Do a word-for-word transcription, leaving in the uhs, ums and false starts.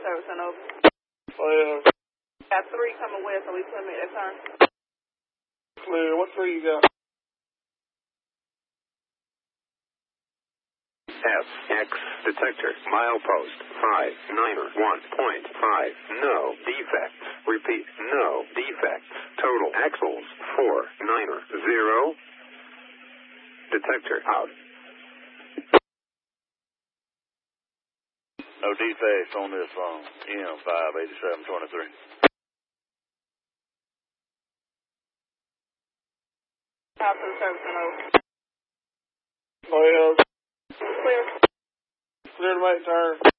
service and over. Clear. Got three coming west, so we put me at that turn. Clear. What three you got? F X detector milepost five niner one point five. No defects. Repeat, no defects. Total axles four niner zero. Detector out. No defects on this um, M five eighty-seven twenty-three. Out to the service and over. Clear. Clear. Clear to make turn.